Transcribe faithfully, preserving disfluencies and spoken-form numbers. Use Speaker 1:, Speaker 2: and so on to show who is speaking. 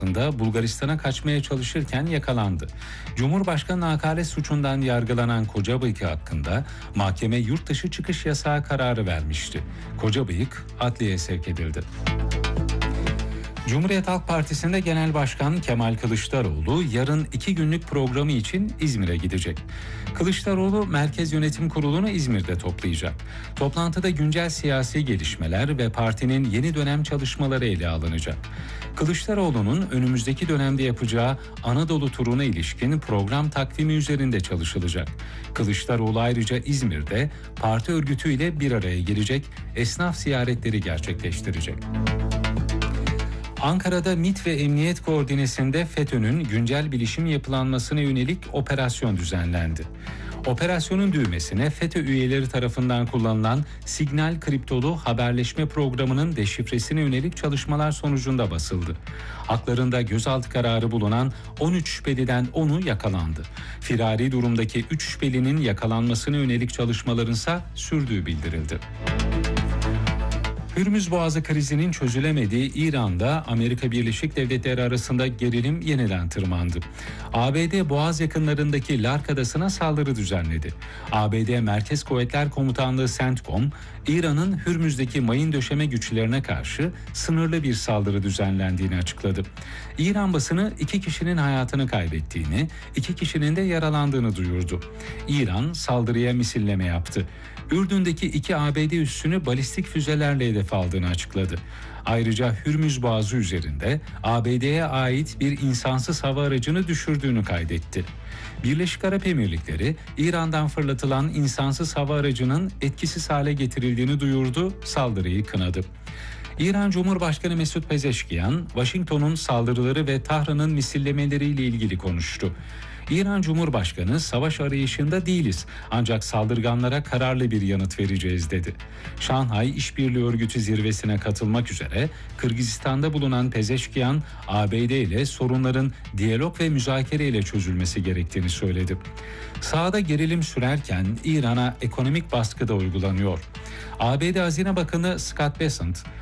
Speaker 1: Bulgaristan'a kaçmaya çalışırken yakalandı. Cumhurbaşkanı hakaret suçundan yargılanan Kocabıyık hakkında mahkeme yurt dışı çıkış yasağı kararı vermişti. Kocabıyık adliyeye sevk edildi. Cumhuriyet Halk Partisi'nde Genel Başkan Kemal Kılıçdaroğlu yarın iki günlük programı için İzmir'e gidecek. Kılıçdaroğlu Merkez Yönetim Kurulu'nu İzmir'de toplayacak. Toplantıda güncel siyasi gelişmeler ve partinin yeni dönem çalışmaları ele alınacak. Kılıçdaroğlu'nun önümüzdeki dönemde yapacağı Anadolu turuna ilişkin program takvimi üzerinde çalışılacak. Kılıçdaroğlu ayrıca İzmir'de parti örgütüyle bir araya gelecek, esnaf ziyaretleri gerçekleştirecek. Ankara'da MİT ve Emniyet Koordinesi'nde FETÖ'nün güncel bilişim yapılanmasına yönelik operasyon düzenlendi. Operasyonun düğmesine FETÖ üyeleri tarafından kullanılan Signal kriptolu haberleşme programının deşifresine yönelik çalışmalar sonucunda basıldı. Haklarında gözaltı kararı bulunan on üç şüpheliden onu yakalandı. Firari durumdaki üç şüphelinin yakalanmasına yönelik çalışmaların ise sürdüğü bildirildi. Hürmüz Boğazı krizinin çözülemediği İran'da Amerika Birleşik Devletleri arasında gerilim yeniden tırmandı. A B D Boğaz yakınlarındaki Lark Adası'na saldırı düzenledi. A B D Merkez Kuvvetler Komutanlığı CENTCOM, İran'ın Hürmüz'deki mayın döşeme güçlerine karşı sınırlı bir saldırı düzenlendiğini açıkladı. İran basını iki kişinin hayatını kaybettiğini, iki kişinin de yaralandığını duyurdu. İran saldırıya misilleme yaptı. Ürdün'deki iki A B D üssünü balistik füzelerle hedef aldığını açıkladı. Ayrıca Hürmüz Boğazı üzerinde A B D'ye ait bir insansız hava aracını düşürdüğünü kaydetti. Birleşik Arap Emirlikleri, İran'dan fırlatılan insansız hava aracının etkisiz hale getirildiğini duyurdu, saldırıyı kınadı. İran Cumhurbaşkanı Mesut Pezeşkiyan, Washington'un saldırıları ve Tahran'ın misillemeleriyle ilgili konuştu. İran Cumhurbaşkanı savaş arayışında değiliz ancak saldırganlara kararlı bir yanıt vereceğiz dedi. Şanghay İşbirliği Örgütü zirvesine katılmak üzere Kırgızistan'da bulunan Pezeşkiyan, A B D ile sorunların diyalog ve müzakere ile çözülmesi gerektiğini söyledi. Sahada gerilim sürerken İran'a ekonomik baskı da uygulanıyor. A B D Hazine Bakanı Scott Bessent,